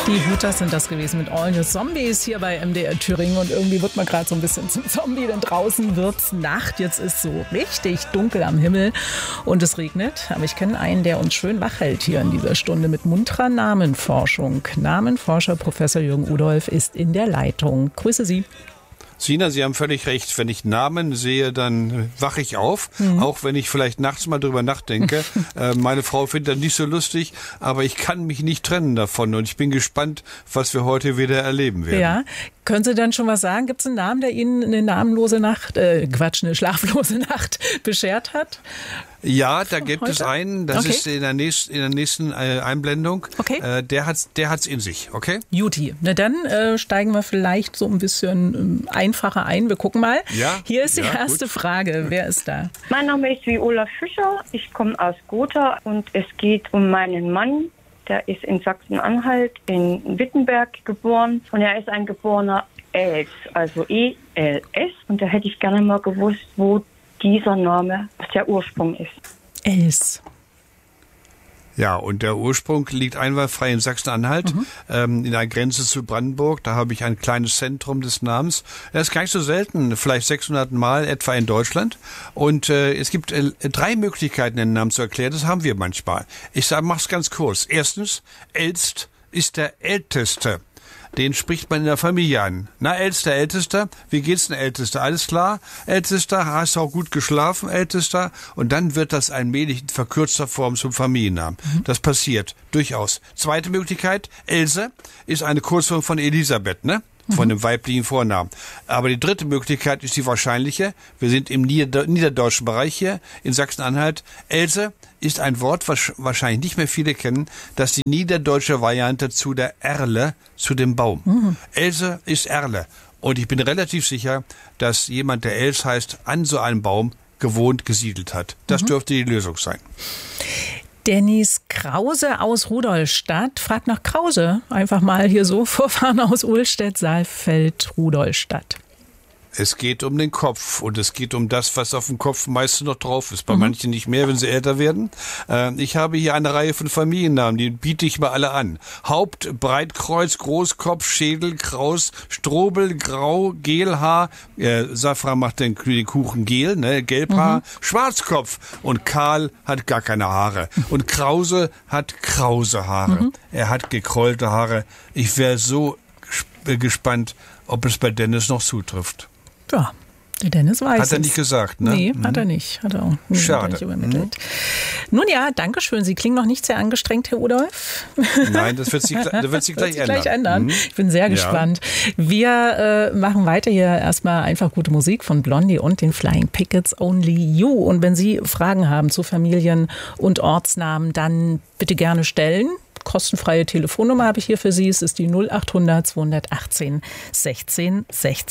Die Hooters sind das gewesen mit All Your Zombies hier bei MDR Thüringen. Und irgendwie wird man gerade so ein bisschen zum Zombie, denn draußen wird's Nacht. Jetzt ist so richtig dunkel am Himmel und es regnet. Aber ich kenne einen, der uns schön wach hält hier in dieser Stunde mit munterer Namenforschung. Namenforscher Professor Jürgen Rudolph ist in der Leitung. Grüße Sie. Sina, Sie haben völlig recht. Wenn ich Namen sehe, dann wache ich auf. Auch wenn ich vielleicht nachts mal drüber nachdenke. Meine Frau findet das nicht so lustig, aber ich kann mich nicht trennen davon. Und ich bin gespannt, was wir heute wieder erleben werden. Ja, können Sie dann schon was sagen? Gibt es einen Namen, der Ihnen eine namenlose Nacht, eine schlaflose Nacht beschert hat? Ja, da gibt es einen, das Okay. ist in der nächsten Einblendung. Okay. Der hat's in sich, okay? Juti, na dann steigen wir vielleicht so ein bisschen einfacher ein. Wir gucken mal. Ja, Hier ist die ja, erste gut. Frage. Wer ist da? Mein Name ist Viola Fischer, ich komme aus Gotha und es geht um meinen Mann. Der ist in Sachsen-Anhalt in Wittenberg geboren und er ist ein geborener Els, also E-L-S. Und da hätte ich gerne mal gewusst, wo dieser Name, was der Ursprung ist. Els. Ja, und der Ursprung liegt einwandfrei in Sachsen-Anhalt, in der Grenze zu Brandenburg. Da habe ich ein kleines Zentrum des Namens. Er ist gar nicht so selten, vielleicht 600 Mal etwa in Deutschland. Und es gibt 3 Möglichkeiten, den Namen zu erklären. Das haben wir manchmal. Ich mach's ganz kurz. Erstens, Elst ist der Älteste. Den spricht man in der Familie an. Na, Ältester, wie geht's denn, Ältester? Alles klar? Ältester, hast du auch gut geschlafen, Ältester? Und dann wird das allmählich in verkürzter Form zum Familiennamen. Das passiert, durchaus. Zweite Möglichkeit, Else ist eine Kurzform von Elisabeth, ne? Von dem weiblichen Vornamen. Aber die dritte Möglichkeit ist die wahrscheinliche. Wir sind im niederdeutschen Bereich hier in Sachsen-Anhalt. Else ist ein Wort, was wahrscheinlich nicht mehr viele kennen. Das ist die niederdeutsche Variante zu der Erle, zu dem Baum. Else ist Erle. Und ich bin relativ sicher, dass jemand, der Els heißt, an so einem Baum gewohnt gesiedelt hat. Das dürfte die Lösung sein. Dennis Krause aus Rudolstadt fragt nach Krause. Einfach mal hier so Vorfahren aus Uhlstedt, Saalfeld, Rudolstadt. Es geht um den Kopf und es geht um das, was auf dem Kopf meistens noch drauf ist. Bei manchen nicht mehr, wenn sie älter werden. Ich habe hier eine Reihe von Familiennamen, die biete ich mal alle an. Haupt, Breitkreuz, Großkopf, Schädel, Kraus, Strobel, Grau, Gelhaar, Safran macht den Kuchen gel, ne, Gelbhaar, Schwarzkopf und Karl hat gar keine Haare. Und Krause hat krause Haare. Er hat gekrollte Haare. Ich wäre so gespannt, ob es bei Dennis noch zutrifft. Ja, der Dennis weiß Hat er es. nicht gesagt, ne? Nee, hat er nicht. Hat er auch Schade. nicht übermittelt. Nun ja, danke schön. Sie klingen noch nicht sehr angestrengt, Herr Rudolph. Nein, das wird sich gleich ändern. Ich bin sehr gespannt. Wir machen weiter hier erstmal einfach gute Musik von Blondie und den Flying Pickets, Only You. Und wenn Sie Fragen haben zu Familien- und Ortsnamen, dann bitte gerne stellen. Kostenfreie Telefonnummer habe ich hier für Sie. Es ist die 0800 218 16 16.